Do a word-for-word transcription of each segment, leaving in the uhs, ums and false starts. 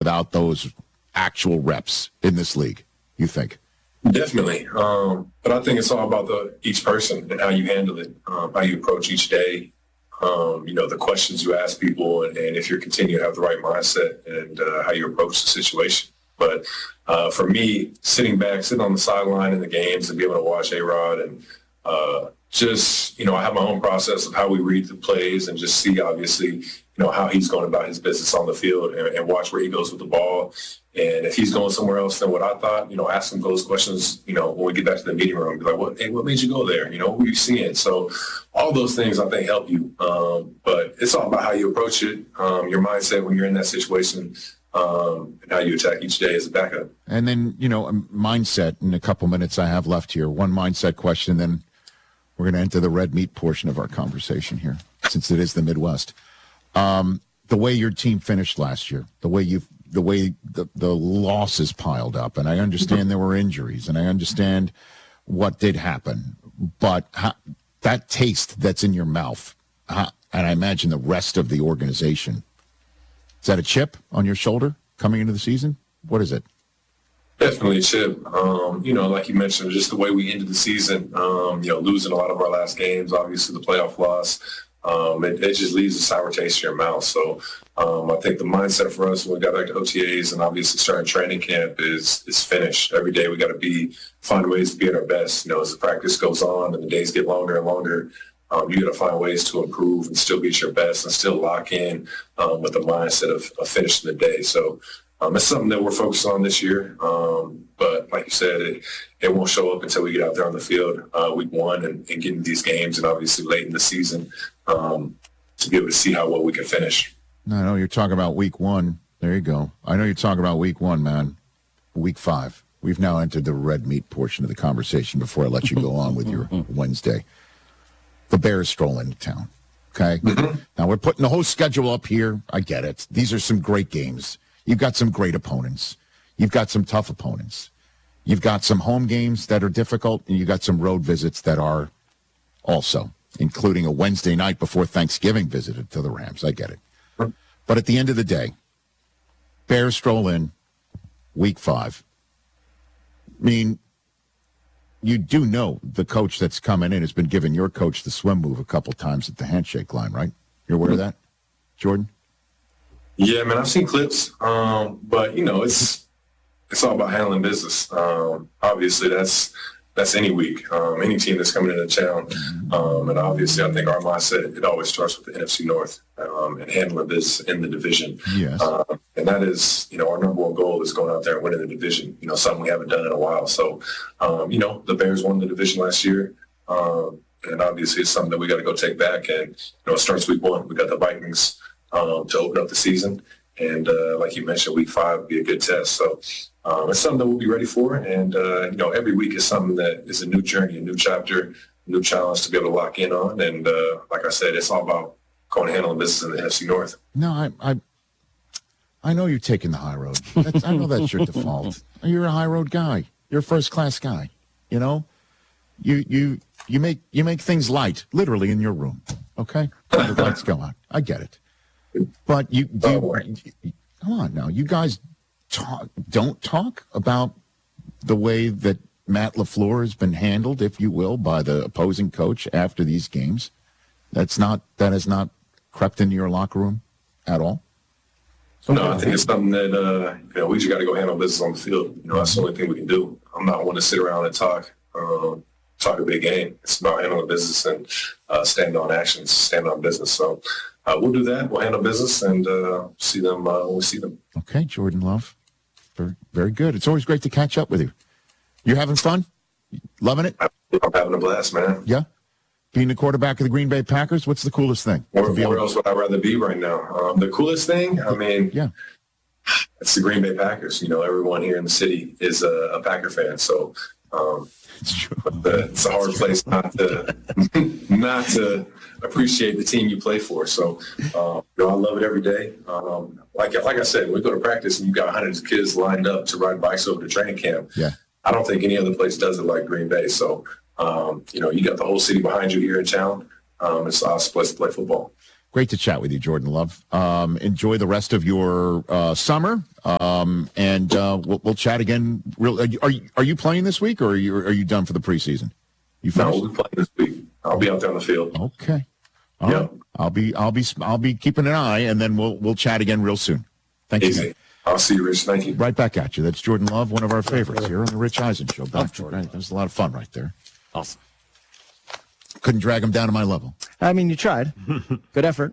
without those actual reps in this league, you think? Definitely. Um, but I think it's all about the each person and how you handle it, um, how you approach each day, um, you know, the questions you ask people, and, and if you continue to have the right mindset and uh, how you approach the situation. But uh, for me, sitting back, sitting on the sideline in the games and be able to watch A-Rod and uh, just, you know, I have my own process of how we read the plays and just see, obviously, you know, how he's going about his business on the field and, and watch where he goes with the ball. And if he's going somewhere else than what I thought, you know, ask him those questions, you know, when we get back to the meeting room, be like, what, hey, what made you go there? You know, what were you seeing? So all those things, I think, help you. Um, but it's all about how you approach it, um, your mindset when you're in that situation, um, and how you attack each day as a backup. And then, you know, mindset in a couple minutes I have left here. One mindset question, then we're going to enter the red meat portion of our conversation here, since it is the Midwest. Um, the way your team finished last year, the way you've the way the, the losses piled up, and I understand there were injuries, and I understand what did happen, but how, that taste that's in your mouth, how, and I imagine the rest of the organization, is that a chip on your shoulder coming into the season? What is it? Definitely a chip. Um, you know, like you mentioned, just the way we ended the season, um, you know, losing a lot of our last games, obviously the playoff loss, um, it, it just leaves a sour taste in your mouth. So um, I think the mindset for us when we got back to O T As and obviously starting training camp is is finished. Every day we got to be find ways to be at our best. You know, as the practice goes on and the days get longer and longer, um, you got to find ways to improve and still be at your best and still lock in um, with the mindset of, of finishing the day. So Um, it's something that we're focused on this year, um, but like you said, it, it won't show up until we get out there on the field uh, week one and, and get into these games and obviously late in the season um, to be able to see how well we can finish. I know you're talking about week one. There you go. I know you're talking about week one, man. Week five. We've now entered the red meat portion of the conversation before I let you go on with your Wednesday. The Bears stroll into town, okay? Mm-hmm. Now, we're putting the whole schedule up here. I get it. These are some great games. You've got some great opponents. You've got some tough opponents. You've got some home games that are difficult, and you've got some road visits that are also, including a Wednesday night before Thanksgiving visit to the Rams. I get it. But at the end of the day, Bears stroll in week five. I mean, you do know the coach that's coming in has been giving your coach the swim move a couple times at the handshake line, right? You're aware of that, Jordan? Yeah, man, I've seen clips, um, but, you know, it's it's all about handling business. Um, obviously, that's that's any week, um, any team that's coming into town. Um, and obviously, I think our mindset, it always starts with the N F C North um, and handling this in the division. Yes. Uh, and that is, you know, our number one goal is going out there and winning the division, you know, something we haven't done in a while. So, um, you know, the Bears won the division last year. Um, and obviously, it's something that we got to go take back. And, you know, it starts week one. We got the Vikings Um, to open up the season. And uh, like you mentioned, week five would be a good test. So um, it's something that we'll be ready for. And, uh, you know, every week is something that is a new journey, a new chapter, a new challenge to be able to lock in on. And uh, like I said, it's all about going and handling business in the N F C North. No, I I, I know you're taking the high road. That's, I know that's your default. You're a high road guy. You're a first-class guy, you know? You you you make you make things light, literally, in your room, okay? The lights go on. I get it. But you, you, you, come on now. You guys talk, don't talk about the way that Matt LaFleur has been handled, if you will, by the opposing coach after these games. That's not that has not crept into your locker room at all. So, no, I think it's something that uh, you know we just got to go handle business on the field. You know, that's the only thing we can do. I'm not one to sit around and talk. Um, talk a big game. It's about handling business and uh, stand on actions, stand on business. So. Uh, we'll do that. We'll handle business and uh, see them uh, when we see them. Okay, Jordan Love. Very, very good. It's always great to catch up with you. You having fun? Loving it? I'm having a blast, man. Yeah? Being the quarterback of the Green Bay Packers, what's the coolest thing? Where, where else would I rather be right now? Um, the coolest thing? I mean, yeah, it's the Green Bay Packers. You know, everyone here in the city is a, a Packer fan. So um, it's, true. The, it's a hard place not to not to appreciate the team you play for. So, uh, you know, I love it every day. Um, like like I said, when we go to practice and you've got hundreds of kids lined up to ride bikes over to training camp, yeah. I don't think any other place does it like Green Bay. So, um, you know, you got the whole city behind you here in town. Um, it's an awesome place to play football. Great. Great to chat with you, Jordan Love. Um, enjoy the rest of your uh, summer, um, and uh, we'll, we'll chat again. Real, are you, are you are you playing this week, or are you are you done for the preseason? You No, finished? we'll be playing this week. I'll be out there on the field. Okay. All Yeah. right. I'll be I'll be I'll be keeping an eye, and then we'll we'll chat again real soon. Thank you. Easy. man. I'll see you, Rich. Thank you. Right back at you. That's Jordan Love, one of our favorites here on the Rich Eisen Show. Back to, right, that was a lot of fun right there. Awesome. Couldn't drag him down to my level. I mean, you tried. Good effort.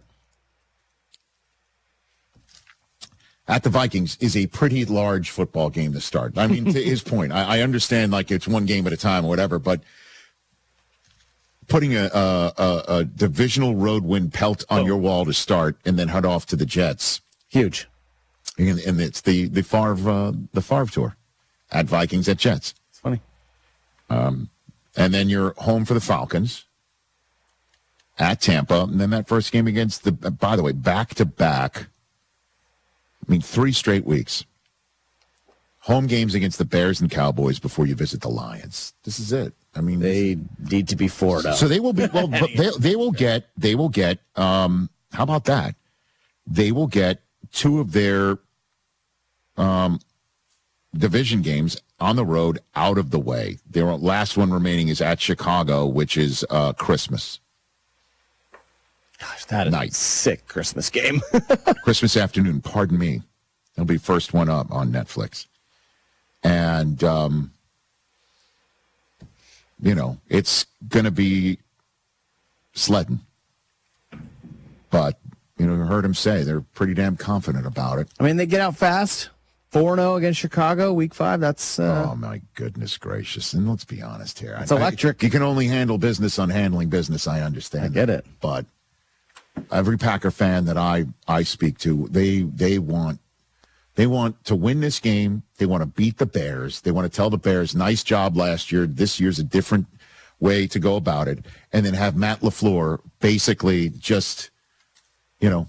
At the Vikings is a pretty large football game to start. I mean, to his point, I, I understand like it's one game at a time or whatever, but putting a, a, a, a divisional road win pelt on Oh. your wall to start and then head off to the Jets. Huge. And, and it's the the Favre uh, the Favre tour at Vikings at Jets, It's funny. and then you're home for the Falcons at Tampa, and then that first game against the. By the way, back to back. I mean, three straight weeks. Home games against the Bears and Cowboys before you visit the Lions. This is it. I mean, They need to be forward up. so they will be well. But they they will get they will get. Um, how about that? They will get two of their um, division games on the road out of the way. Their last one remaining is at Chicago, which is uh, Christmas Gosh, that is night. a sick Christmas game. Christmas afternoon. Pardon me. It'll be first one up on Netflix, and um, you know it's going to be sledding. But you know, you heard him say they're pretty damn confident about it. I mean, they get out fast. four and oh against Chicago, week five. That's uh, Oh, my goodness gracious. And let's be honest here. It's electric. I, you can only handle business on handling business. I understand. I get that. it. But every Packer fan that I, I speak to, they they want they want to win this game. They want to beat the Bears. They want to tell the Bears, nice job last year. This year's a different way to go about it. And then have Matt LaFleur basically just, you know,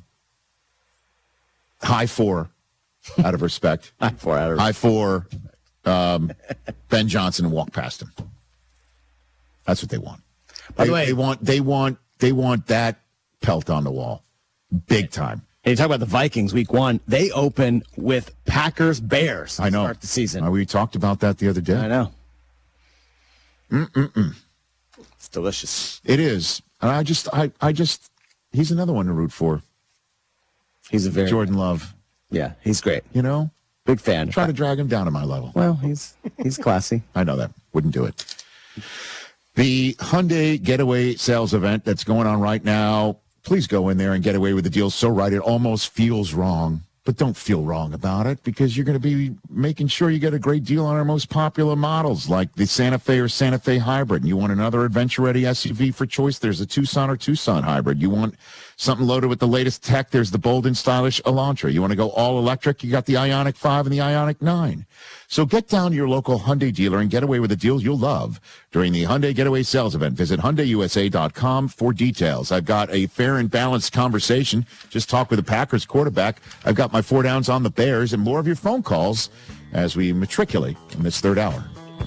high four out of respect. four out of I four um, Ben Johnson and walk past him. That's what they want. By they, the way- they want they want they want that pelt on the wall, big time. And you talk about the Vikings week one. They open with Packers Bears. To I know. Start the season. Uh, we talked about that the other day. I know. Mm-mm-mm. It's delicious. It is. And I just I I just he's another one to root for. He's a very Jordan Love. Yeah, he's great. You know, Big fan. try to drag him down to my level. Well, he's he's classy. I know that. Wouldn't do it. The Hyundai Getaway sales event that's going on right now. Please go in there and get away with the deal so right it almost feels wrong. But don't feel wrong about it because you're going to be making sure you get a great deal on our most popular models like the Santa Fe or Santa Fe Hybrid. And you want another adventure-ready S U V for choice, there's a Tucson or Tucson Hybrid. You want something loaded with the latest tech, there's the bold and stylish Elantra. You want to go all electric, you got the Ioniq five and the Ioniq nine. So get down to your local Hyundai dealer and get away with the deals you'll love during the Hyundai Getaway Sales Event. Visit Hyundai U S A dot com for details. I've got a fair and balanced conversation. Just talked with the Packers quarterback. I've got my four downs on the Bears and more of your phone calls as we matriculate in this third hour.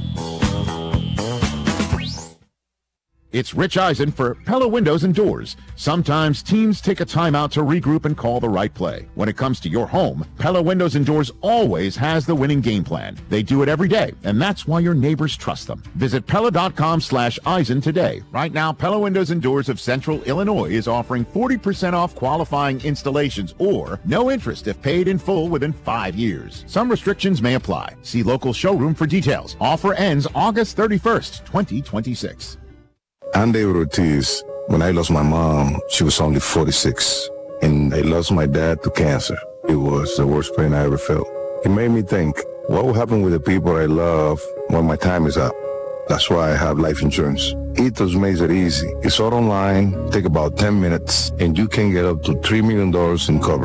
It's Rich Eisen for Pella Windows and Doors. Sometimes teams take a timeout to regroup and call the right play. When it comes to your home, Pella Windows and Doors always has the winning game plan. They do it every day, and that's why your neighbors trust them. Visit Pella.com slash Eisen today. Right now, Pella Windows and Doors of Central Illinois is offering forty percent off qualifying installations or no interest if paid in full within five years. Some restrictions may apply. See local showroom for details. Offer ends August thirty-first, twenty twenty-six. I'm David Ortiz. When I lost my mom, she was only forty-six, and I lost my dad to cancer. It was the worst pain I ever felt. It made me think, what will happen with the people I love when my time is up? That's why I have life insurance. Ethos makes it easy. It's all online, take about ten minutes, and you can get up to three million dollars in coverage.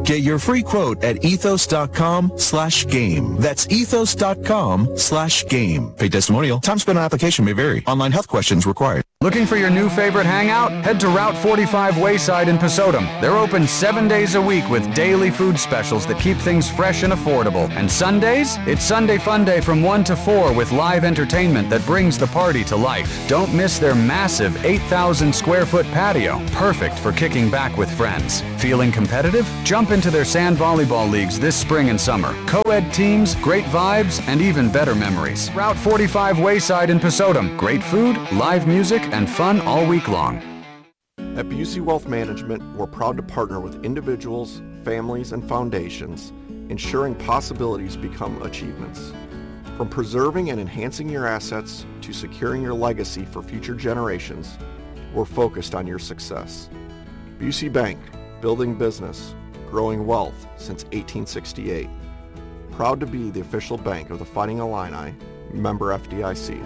Get your free quote at ethos.com slash game. That's ethos.com slash game. Paid testimonial. Time spent on application may vary. Online health questions required. Looking for your new favorite hangout? Head to Route forty-five Wayside in Pasodum. They're open seven days a week with daily food specials that keep things fresh and affordable. And Sundays? It's Sunday Fun Day from one to four with live entertainment that brings the party to life. Don't miss their massive eight thousand square foot patio, perfect for kicking back with friends. Feeling competitive? Jump into their sand volleyball leagues this spring and summer. Co-ed teams, great vibes, and even better memories. Route forty-five Wayside in Pasodum. Great food, live music, and fun all week long. At Busey Wealth Management, we're proud to partner with individuals, families, and foundations, ensuring possibilities become achievements. From preserving and enhancing your assets to securing your legacy for future generations, we're focused on your success. Busey Bank, building business, growing wealth since eighteen sixty-eight. Proud to be the official bank of the Fighting Illini, member F D I C.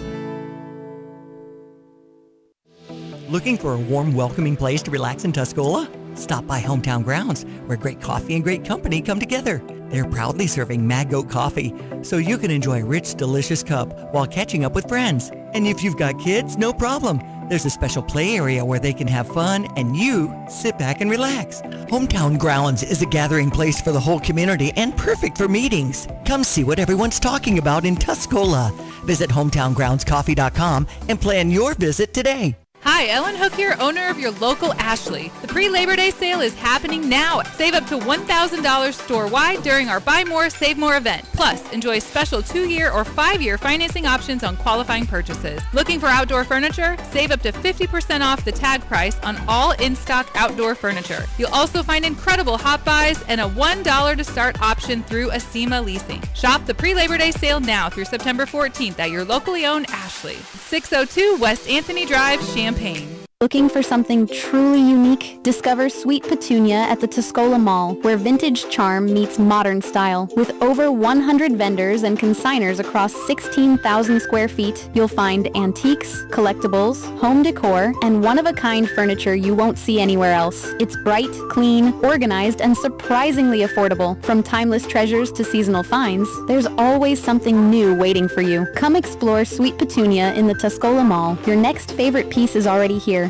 Looking for a warm, welcoming place to relax in Tuscola? Stop by Hometown Grounds, where great coffee and great company come together. They're proudly serving Mad Goat coffee, so you can enjoy a rich, delicious cup while catching up with friends. And if you've got kids, no problem. There's a special play area where they can have fun and you sit back and relax. Hometown Grounds is a gathering place for the whole community and perfect for meetings. Come see what everyone's talking about in Tuscola. Visit hometown grounds coffee dot com and plan your visit today. Hi, Ellen Hook here, owner of your local Ashley. The pre-Labor Day sale is happening now. Save up to one thousand dollars store-wide during our Buy More, Save More event. Plus, enjoy special two-year or five-year financing options on qualifying purchases. Looking for outdoor furniture? Save up to fifty percent off the tag price on all in-stock outdoor furniture. You'll also find incredible hot buys and a one dollar to start option through Acima Leasing. Shop the pre-Labor Day sale now through September fourteenth at your locally owned Ashley. six oh two West Anthony Drive, Champaign. Looking for something truly unique? Discover Sweet Petunia at the Tuscola Mall, where vintage charm meets modern style. With over one hundred vendors and consigners across sixteen thousand square feet, you'll find antiques, collectibles, home decor, and one-of-a-kind furniture you won't see anywhere else. It's bright, clean, organized, and surprisingly affordable. From timeless treasures to seasonal finds, there's always something new waiting for you. Come explore Sweet Petunia in the Tuscola Mall. Your next favorite piece is already here.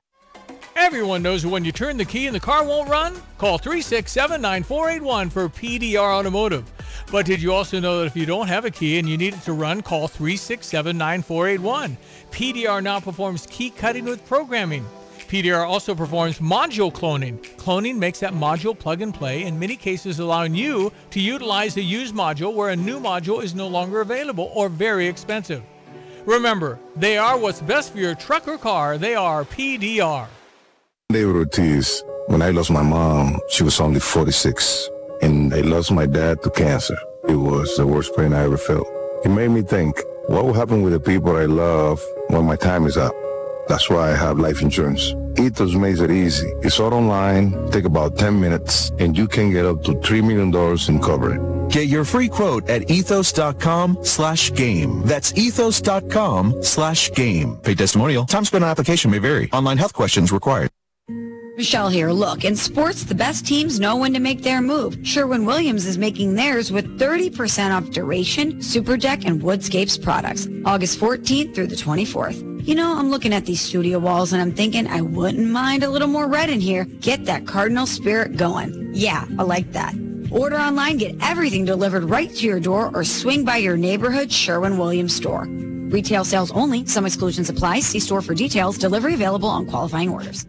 Everyone knows that when you turn the key and the car won't run, call three six seven, nine four eight one for P D R Automotive. But did you also know that if you don't have a key and you need it to run, call three six seven, nine four eight one. P D R now performs key cutting with programming. P D R also performs module cloning. Cloning makes that module plug and play, in many cases allowing you to utilize a used module where a new module is no longer available or very expensive. Remember, they are what's best for your truck or car. They are P D R. David Ortiz, when I lost my mom, she was only forty-six, and I lost my dad to cancer. It was the worst pain I ever felt. It made me think, what will happen with the people I love when my time is up? That's why I have life insurance. Ethos makes it easy. It's all online, take about ten minutes, and you can get up to three million dollars in coverage. Get your free quote at ethos.com slash game. That's ethos.com slash game. Paid testimonial. Time spent on application may vary. Online health questions required. Michelle here. Look, in sports, the best teams know when to make their move. Sherwin-Williams is making theirs with thirty percent off Duration, Superdeck, and Woodscapes products. August fourteenth through the twenty-fourth. You know, I'm looking at these studio walls and I'm thinking I wouldn't mind a little more red in here. Get that Cardinal spirit going. Yeah, I like that. Order online, get everything delivered right to your door, or swing by your neighborhood Sherwin-Williams store. Retail sales only. Some exclusions apply. See store for details. Delivery available on qualifying orders.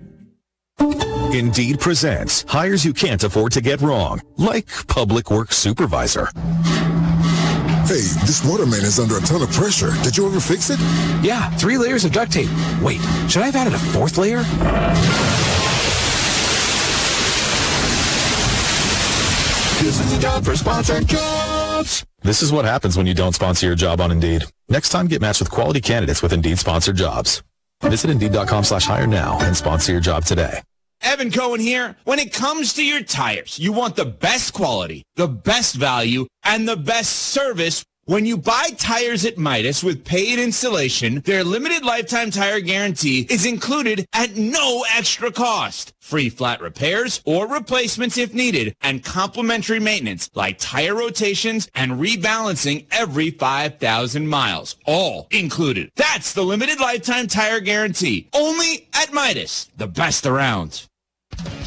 Indeed presents hires you can't afford to get wrong, like public works supervisor. Hey, this water main is under a ton of pressure. Did you ever fix it? Yeah, three layers of duct tape. Wait, should I have added a fourth layer? This is a job for sponsored jobs. This is what happens when you don't sponsor your job on Indeed. Next time, get matched with quality candidates with Indeed sponsored jobs. Visit Indeed.com slash hire now and sponsor your job today. Evan Cohen here. When it comes to your tires, you want the best quality, the best value, and the best service When you buy tires at Midas with paid installation, their limited lifetime tire guarantee is included at no extra cost. Free flat repairs or replacements if needed, and complimentary maintenance like tire rotations and rebalancing every five thousand miles. All included. That's the limited lifetime tire guarantee. Only at Midas, the best around.